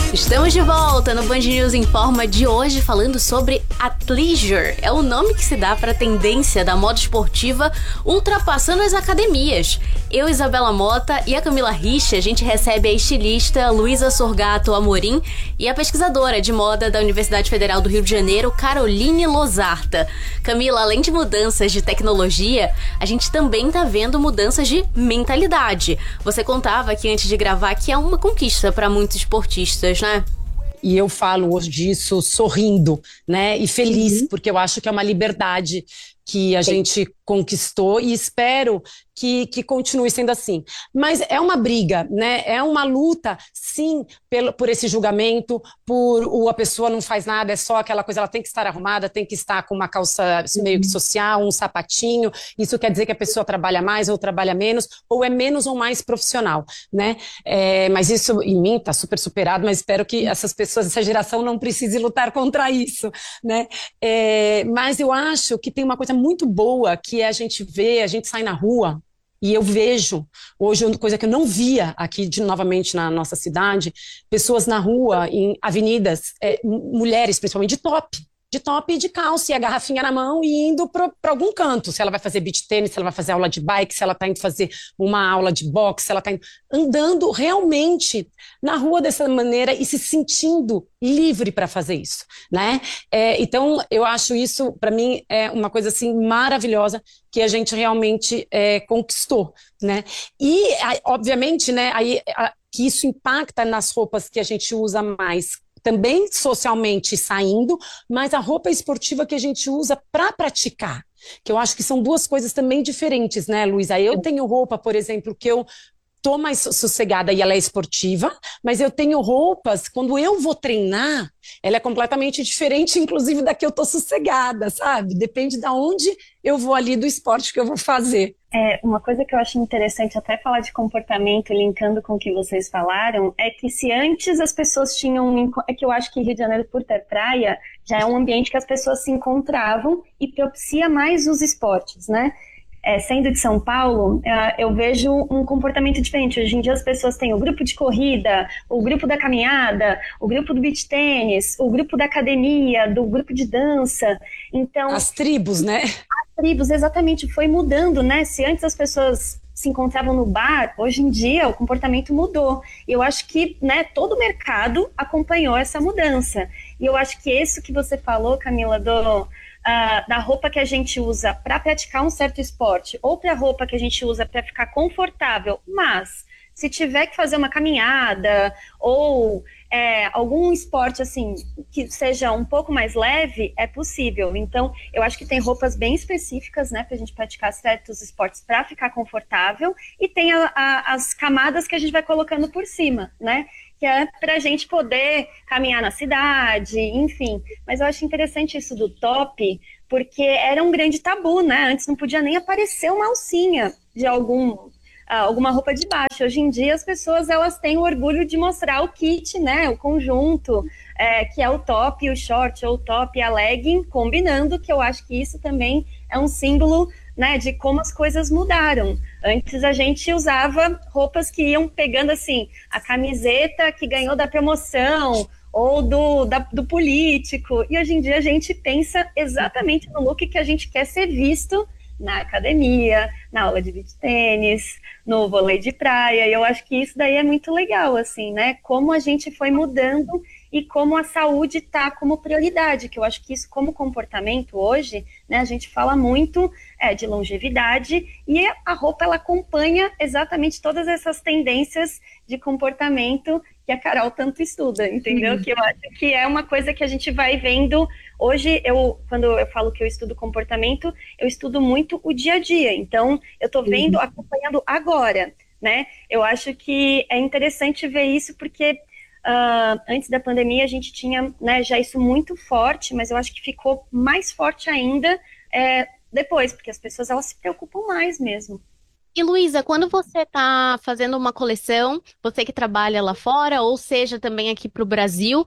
Estamos de volta no Band News Informa de hoje falando sobre athleisure. É o nome que se dá para a tendência da moda esportiva ultrapassando as academias. Eu, Isabela Mota e a Camila Riche, a gente recebe a estilista Luísa Sorgato Amorim e a pesquisadora de moda da Universidade Federal do Rio de Janeiro, Caroline Losarta. Camila, além de mudanças de tecnologia, a gente também tá vendo mudanças de mentalidade. Você contava aqui antes de gravar que é uma conquista para muitos esportistas, né? E eu falo hoje disso sorrindo, né? E feliz, porque eu acho que é uma liberdade que a gente conquistou e espero que continue sendo assim. Mas é uma briga, né? É uma luta, sim, por esse julgamento, a pessoa não faz nada, é só aquela coisa, ela tem que estar arrumada, tem que estar com uma calça meio que social, um sapatinho. Isso quer dizer que a pessoa trabalha mais ou trabalha menos, ou é menos ou mais profissional, né? Mas isso, em mim, está super superado, mas espero que essas pessoas, essa geração não precise lutar contra isso, né? Mas eu acho que tem uma coisa muito boa, que é a gente sai na rua, e eu vejo, hoje, uma coisa que eu não via aqui novamente na nossa cidade, pessoas na rua, em avenidas, mulheres principalmente, de top e de calça, e a garrafinha na mão e indo para algum canto. Se ela vai fazer beach tênis, se ela vai fazer aula de bike, se ela está indo fazer uma aula de boxe, se ela está andando realmente na rua dessa maneira e se sentindo livre para fazer isso, né? Então, eu acho isso, para mim, é uma coisa assim maravilhosa que a gente realmente conquistou, né? E, obviamente, né, que isso impacta nas roupas que a gente usa mais, também socialmente saindo, mas a roupa esportiva que a gente usa para praticar, que eu acho que são duas coisas também diferentes, né, Luísa? Eu tenho roupa, por exemplo, que eu tô mais sossegada e ela é esportiva, mas eu tenho roupas, quando eu vou treinar, ela é completamente diferente, inclusive da que eu tô sossegada, sabe? Depende de onde eu vou ali do esporte que eu vou fazer. Uma coisa que eu acho interessante até falar de comportamento, linkando com o que vocês falaram, é que se antes as pessoas tinham... É que eu acho que Rio de Janeiro, por ter praia, já é um ambiente que as pessoas se encontravam e propicia mais os esportes, né? Sendo de São Paulo, eu vejo um comportamento diferente. Hoje em dia as pessoas têm o grupo de corrida, o grupo da caminhada, o grupo do beach tênis, o grupo da academia, do grupo de dança. Então, as tribos, né? As tribos, exatamente, foi mudando, né? Se antes as pessoas se encontravam no bar, hoje em dia o comportamento mudou. E eu acho que, né, todo o mercado acompanhou essa mudança. E eu acho que isso que você falou, Camila, da roupa que a gente usa para praticar um certo esporte ou para a roupa que a gente usa para ficar confortável, mas se tiver que fazer uma caminhada ou algum esporte assim que seja um pouco mais leve, é possível. Então, eu acho que tem roupas bem específicas, né, para a gente praticar certos esportes para ficar confortável, e tem as camadas que a gente vai colocando por cima, né? Que é para a gente poder caminhar na cidade, enfim. Mas eu acho interessante isso do top, porque era um grande tabu, né? Antes não podia nem aparecer uma alcinha de alguma roupa de baixo. Hoje em dia as pessoas elas têm o orgulho de mostrar o kit, né? O conjunto, que é o top, o short, ou o top e a legging, combinando, que eu acho que isso também é um símbolo, né, de como as coisas mudaram. Antes a gente usava roupas que iam pegando assim, a camiseta que ganhou da promoção ou do político, e hoje em dia a gente pensa exatamente no look que a gente quer ser visto na academia, na aula de beach tênis, no vôlei de praia, e eu acho que isso daí é muito legal, assim, né, como a gente foi mudando e como a saúde está como prioridade, que eu acho que isso como comportamento hoje, né, a gente fala muito de longevidade, e a roupa ela acompanha exatamente todas essas tendências de comportamento que a Carol tanto estuda, entendeu? Que eu acho que é uma coisa que a gente vai vendo. Hoje, quando eu falo que eu estudo comportamento, eu estudo muito o dia a dia, então eu estou vendo, acompanhando agora, né? Eu acho que é interessante ver isso porque antes da pandemia a gente tinha, né, já isso muito forte, mas eu acho que ficou mais forte ainda depois, porque as pessoas elas se preocupam mais mesmo. E Luísa, quando você está fazendo uma coleção, você que trabalha lá fora, ou seja, também aqui para o Brasil,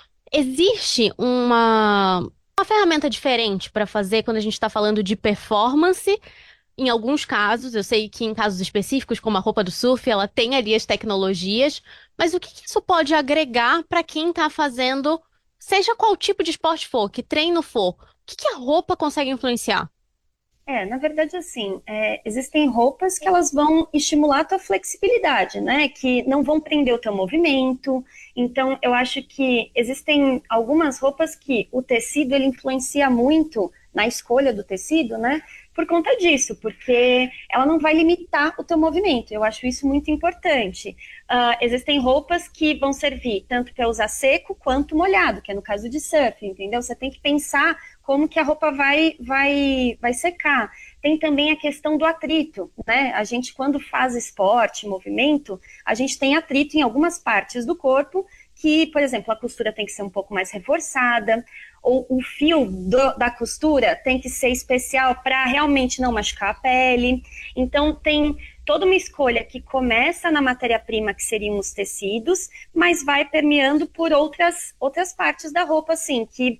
existe uma ferramenta diferente para fazer quando a gente está falando de performance em alguns casos, eu sei que em casos específicos, como a roupa do surf, ela tem ali as tecnologias, mas o que que isso pode agregar para quem está fazendo, seja qual tipo de esporte for, que treino for, o que que a roupa consegue influenciar? Na verdade, assim, existem roupas que elas vão estimular a tua flexibilidade, né? Que não vão prender o teu movimento. Então, eu acho que existem algumas roupas que o tecido, ele influencia muito na escolha do tecido, né? Por conta disso, porque ela não vai limitar o teu movimento. Eu acho isso muito importante. Existem roupas que vão servir tanto para usar seco quanto molhado, que é no caso de surf, entendeu? Você tem que pensar como que a roupa vai secar. Tem também a questão do atrito, né? A gente, quando faz esporte, movimento, a gente tem atrito em algumas partes do corpo que, por exemplo, a costura tem que ser um pouco mais reforçada, ou o fio da costura tem que ser especial para realmente não machucar a pele. Então, tem toda uma escolha que começa na matéria-prima, que seriam os tecidos, mas vai permeando por outras partes da roupa, assim, que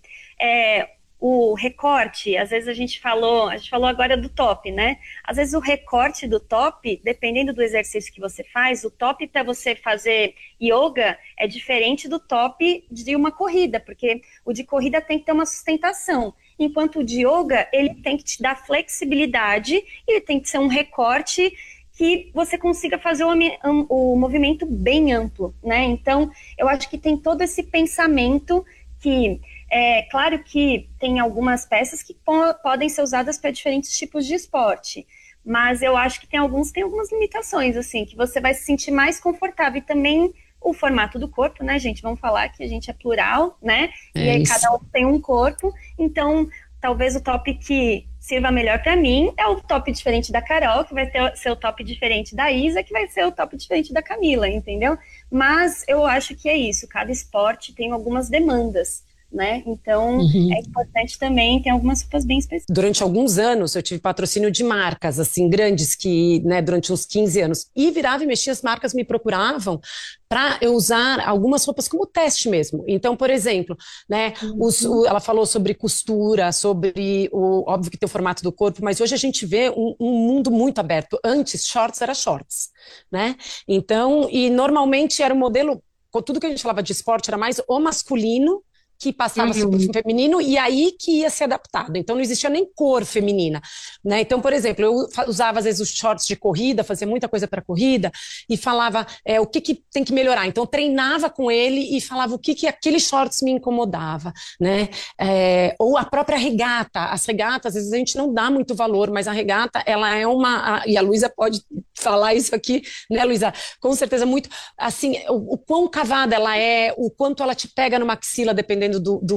o recorte, às vezes a gente falou agora do top, né? Às vezes o recorte do top, dependendo do exercício que você faz, o top para você fazer yoga é diferente do top de uma corrida, porque o de corrida tem que ter uma sustentação, enquanto o de yoga, ele tem que te dar flexibilidade, ele tem que ser um recorte que você consiga fazer o movimento bem amplo, né? Então, eu acho que tem todo esse pensamento que claro que tem algumas peças que podem ser usadas para diferentes tipos de esporte, mas eu acho que tem algumas limitações, assim, que você vai se sentir mais confortável. E também o formato do corpo, né, gente? Vamos falar que a gente é plural, né? E aí cada um tem um corpo, então talvez o top que sirva melhor para mim é o top diferente da Carol, que vai ser o top diferente da Isa, que vai ser o top diferente da Camila, entendeu? Mas eu acho que é isso, cada esporte tem algumas demandas, né? Então, é importante também, tem algumas roupas bem específicas. Durante alguns anos, eu tive patrocínio de marcas, assim, grandes, que, né, durante uns 15 anos. E virava e mexia, as marcas me procuravam para eu usar algumas roupas como teste mesmo. Então, por exemplo, né, ela falou sobre costura, sobre óbvio que tem o formato do corpo, mas hoje a gente vê um mundo muito aberto. Antes, shorts era shorts, né? Então, e normalmente era um modelo, tudo que a gente falava de esporte era mais o masculino, que passava-se por feminino, e aí que ia ser adaptado. Então não existia nem cor feminina, né? Então, por exemplo, eu usava às vezes os shorts de corrida, fazia muita coisa para corrida, e falava o que tem que melhorar. Então eu treinava com ele e falava o que aqueles shorts me incomodava, né? Ou a própria regata. As regatas, às vezes a gente não dá muito valor, mas a regata, ela é e a Luísa pode falar isso aqui, né, Luísa? Com certeza muito, assim, o quão cavada ela é, o quanto ela te pega numa axila, dependendo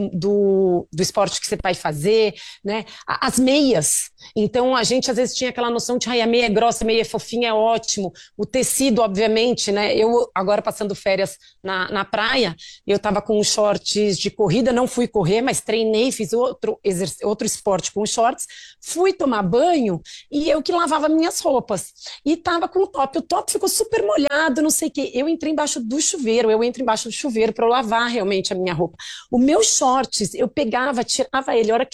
do esporte que você vai fazer, né? As meias. Então, a gente às vezes tinha aquela noção de a meia é grossa, a meia é fofinha, é ótimo. O tecido, obviamente, né? Eu, agora passando férias na praia, eu tava com shorts de corrida, não fui correr, mas treinei, fiz outro esporte com shorts, fui tomar banho e eu que lavava minhas roupas. E tava com o top ficou super molhado, não sei o quê. Eu entrei embaixo do chuveiro, para eu lavar realmente a minha roupa. O meu shorts, eu pegava, tirava ele, a hora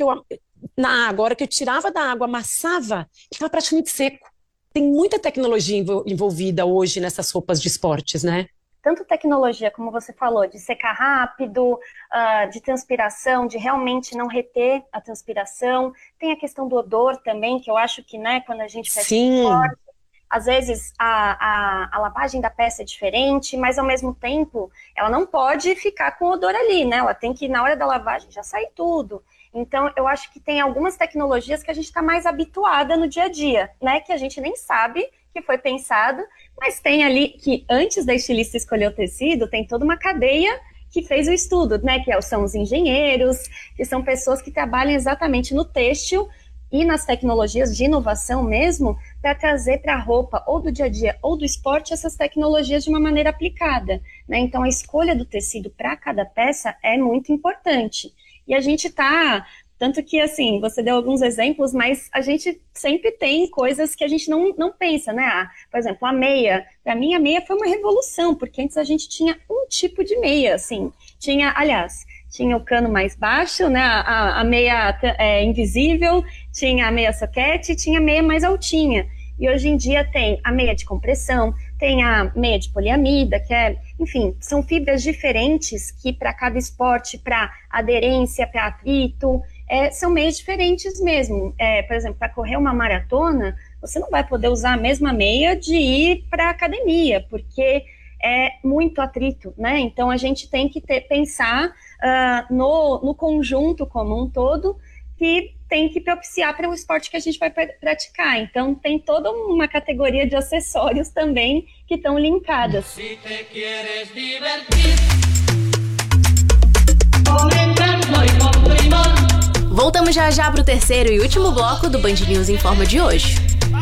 que eu tirava da água, amassava, ele estava praticamente seco. Tem muita tecnologia envolvida hoje nessas roupas de esportes, né? Tanto tecnologia, como você falou, de secar rápido, de transpiração, de realmente não reter a transpiração. Tem a questão do odor também, que eu acho que, né, quando a gente faz esporte, às vezes a lavagem da peça é diferente, mas ao mesmo tempo ela não pode ficar com odor ali, né? Ela tem que, na hora da lavagem, já sair tudo. Então, eu acho que tem algumas tecnologias que a gente está mais habituada no dia a dia, né? Que a gente nem sabe que foi pensado, mas tem ali que antes da estilista escolher o tecido, tem toda uma cadeia que fez o estudo, né? Que são os engenheiros, que são pessoas que trabalham exatamente no têxtil e nas tecnologias de inovação mesmo, para trazer para a roupa, ou do dia a dia, ou do esporte, essas tecnologias de uma maneira aplicada, né? Então, a escolha do tecido para cada peça é muito importante. E a gente está Tanto que, assim, você deu alguns exemplos, mas a gente sempre tem coisas que a gente não pensa, né? Por exemplo, a meia. Para mim, a meia foi uma revolução, porque antes a gente tinha um tipo de meia, assim. Tinha o cano mais baixo, né? A meia invisível, tinha a meia soquete, tinha a meia mais altinha. E hoje em dia tem a meia de compressão, tem a meia de poliamida, enfim, são fibras diferentes que para cada esporte, para aderência, para atrito, são meias diferentes mesmo. Por exemplo, para correr uma maratona, você não vai poder usar a mesma meia de ir para a academia, porque é muito atrito, né? Então a gente tem que pensar no conjunto como um todo, que tem que propiciar para o esporte que a gente vai praticar. Então, tem toda uma categoria de acessórios também que estão linkadas. Se te quieres divertir, voltamos já para o terceiro e último bloco do Band News Informa de hoje.